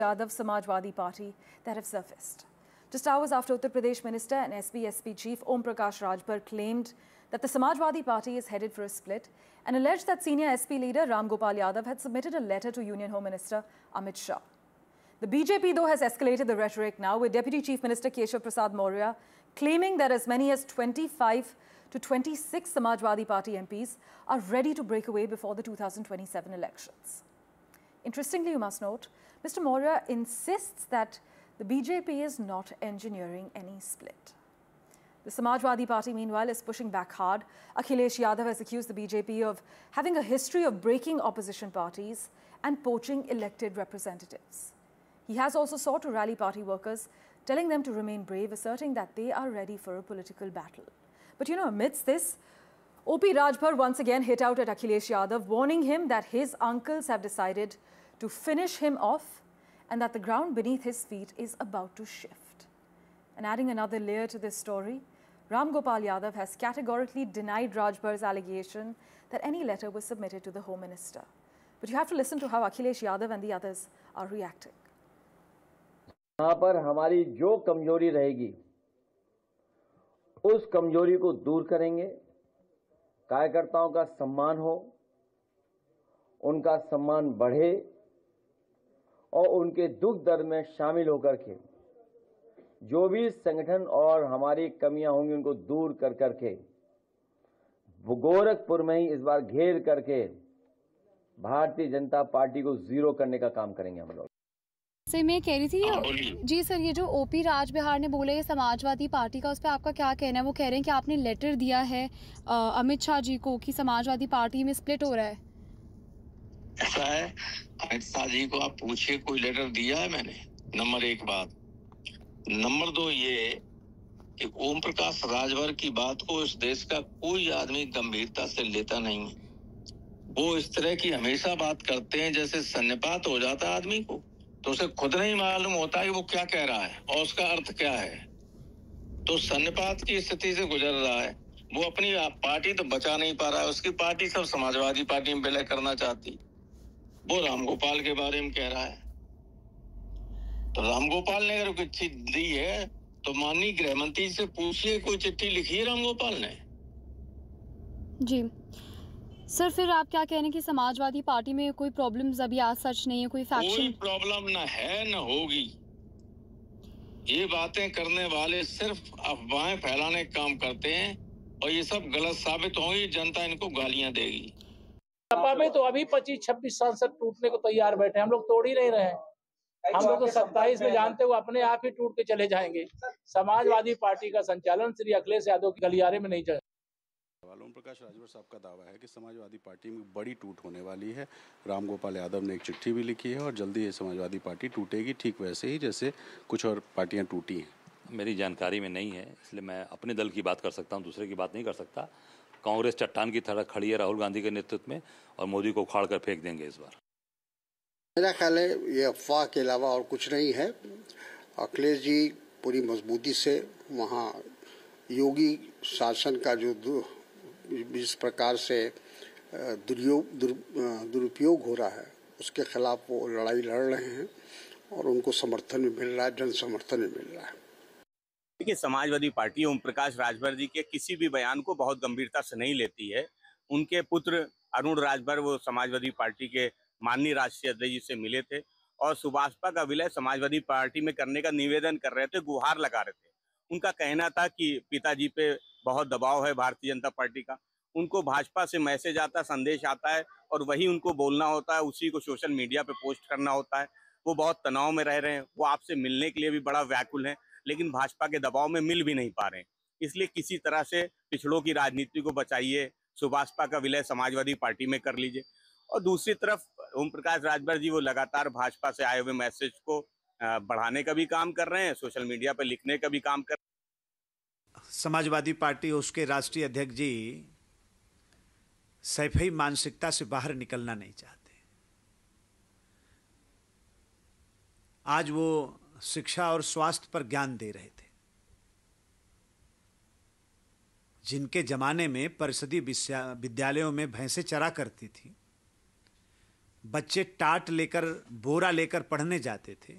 Yadav Samajwadi Party that have surfaced. Just hours after Uttar Pradesh Minister and SPSP Chief Om Prakash Rajbhar claimed that the Samajwadi Party is headed for a split and alleged that senior SP leader Ram Gopal Yadav had submitted a letter to Union Home Minister Amit Shah. The BJP, though, has escalated the rhetoric now, with Deputy Chief Minister Keshav Prasad Maurya claiming that as many as 25 to 26 Samajwadi Party MPs are ready to break away before the 2027 elections. Interestingly, you must note, Mr. Maurya insists that the BJP is not engineering any split. The Samajwadi Party, meanwhile, is pushing back hard. Akhilesh Yadav has accused the BJP of having a history of breaking opposition parties and poaching elected representatives. He has also sought to rally party workers, telling them to remain brave, asserting that they are ready for a political battle. But amidst this, O.P. Rajbhar once again hit out at Akhilesh Yadav, warning him that his uncles have decided to finish him off and that the ground beneath his feet is about to shift. And adding another layer to this story, Ram Gopal Yadav has categorically denied Rajbhar's allegation that any letter was submitted to the Home Minister. But you have to listen to how Akhilesh Yadav and the others are reacting. यहाँ पर हमारी जो कमजोरी रहेगी उस कमजोरी को दूर करेंगे, कार्यकर्ताओं का सम्मान हो, उनका सम्मान बढ़े और उनके दुख दर्द में शामिल होकर के जो भी संगठन और हमारी कमियां होंगी उनको दूर कर करके गोरखपुर में ही इस बार घेर करके भारतीय जनता पार्टी को जीरो करने का काम करेंगे हम लोग। सर मैं कह रही थी जी सर, ये जो ओपी राजबिहार ने बोला ये समाजवादी पार्टी का, उस पर आपका क्या कहना है? वो कह रहे हैं कि आपने लेटर दिया है अमित शाह जी को कि समाजवादी पार्टी में स्प्लिट हो रहा है। ऐसा है, अमित शाह जी को आप पूछिए कोई लेटर दिया है मैंने? नंबर एक बात। नंबर दो ये कि ओम प्रकाश राजभर की बात को इस देश का कोई आदमी गंभीरता से लेता नहीं है। वो इस तरह की हमेशा बात करते हैं जैसे सन्निपात हो जाता है आदमी को, तो उसे खुद नहीं मालूम होता कि वो क्या कह रहा है और उसका अर्थ क्या है। तो सन्निपात की स्थिति से गुजर रहा है। वो अपनी पार्टी तो बचा नहीं पा रहा है, उसकी पार्टी सब समाजवादी पार्टी में विलय करना चाहती। वो रामगोपाल के बारे में कह रहा है। तो रामगोपाल ने अगर कोई चिट्ठी दी है तो माननीय गृह मंत्री से पूछिए कोई चिट्ठी लिखी है रामगोपाल ने? जी सर, फिर आप क्या कह रहे हैं कि समाजवादी पार्टी में कोई प्रॉब्लम्स अभी आज सच नहीं है, कोई फैक्शन? कोई प्रॉब्लम न है न होगी। ये बातें करने वाले सिर्फ अफवाहें फैलाने का काम करते हैं और ये सब गलत साबित होंगी, जनता इनको गालियां देगी। सपा में तो अभी 25-26 सांसद टूटने को तैयार बैठे, हम लोग तोड़ ही नहीं रहे हैं। हम लोग तो 27 में जानते हुए अपने आप ही टूट के चले जाएंगे। समाजवादी पार्टी का संचालन श्री अखिलेश यादव के गलियारे में नहीं चलेगा। ओम प्रकाश राजभर साहब का दावा है कि समाजवादी पार्टी में बड़ी टूट होने वाली है। राम गोपाल यादव ने एक चिट्ठी भी लिखी है और जल्दी ये समाजवादी पार्टी टूटेगी, ठीक वैसे ही जैसे कुछ और पार्टियां टूटी हैं। मेरी जानकारी में नहीं है, इसलिए मैं अपने दल की बात कर सकता हूं, दूसरे की बात नहीं कर सकता। कांग्रेस चट्टान की तरह खड़ी है राहुल गांधी के नेतृत्व में और मोदी को उखाड़ कर फेंक देंगे इस बार। मेरा ख्याल है ये अफवाह के अलावा और कुछ नहीं है। अखिलेश जी पूरी मजबूती से वहाँ योगी शासन का जो जिस प्रकार से दुरुपयोग हो रहा है उसके खिलाफ वो लड़ाई लड़ रहे हैं और उनको समर्थन भी मिल रहा है, जन समर्थन भी मिल रहा है। देखिए, समाजवादी पार्टी ओम प्रकाश राजभर जी के किसी भी बयान को बहुत गंभीरता से नहीं लेती है। उनके पुत्र अरुण राजभर वो समाजवादी पार्टी के माननीय राष्ट्रीय अध्यक्ष जी से मिले थे और सुभाषपा का विलय समाजवादी पार्टी में करने का निवेदन कर रहे थे, गुहार लगा रहे थे। उनका कहना था कि पिताजी पे बहुत दबाव है भारतीय जनता पार्टी का, उनको भाजपा से मैसेज आता, संदेश आता है और वही उनको बोलना होता है, उसी को सोशल मीडिया पे पोस्ट करना होता है। वो बहुत तनाव में रह रहे हैं, वो आपसे मिलने के लिए भी बड़ा व्याकुल हैं, लेकिन भाजपा के दबाव में मिल भी नहीं पा रहे हैं। इसलिए किसी तरह से पिछड़ों की राजनीति को बचाइए, सुभाषपा का विलय समाजवादी पार्टी में कर लीजिए। और दूसरी तरफ ओम प्रकाश राजभर जी वो लगातार भाजपा से आए हुए मैसेज को बढ़ाने का भी काम कर रहे हैं, सोशल मीडिया पर लिखने का भी काम कर रहे हैं। समाजवादी पार्टी उसके राष्ट्रीय अध्यक्ष जी सैफई मानसिकता से बाहर निकलना नहीं चाहते। आज वो शिक्षा और स्वास्थ्य पर ज्ञान दे रहे थे। जिनके जमाने में परिषदीय विद्यालयों में भैंसें चरा करती थी, बच्चे टाट लेकर बोरा लेकर पढ़ने जाते थे।